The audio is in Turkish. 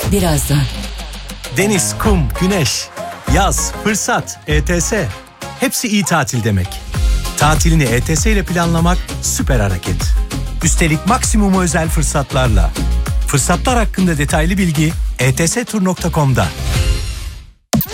birazdan. Deniz, kum, güneş, yaz, fırsat, ETS. Hepsi iyi tatil demek. Tatilini ETS ile planlamak süper hareket. Üstelik maksimum özel fırsatlarla. Fırsatlar hakkında detaylı bilgi etstur.com'da.